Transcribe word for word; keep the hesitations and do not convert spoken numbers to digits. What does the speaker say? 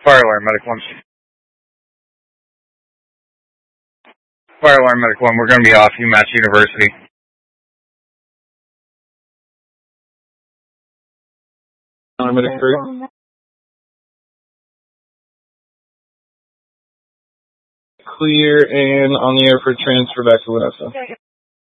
Fire alarm, medic one. Fire alarm, medic one. We're going to be off UMass University. Medic three. Clear and on the air for transfer back to Vanessa.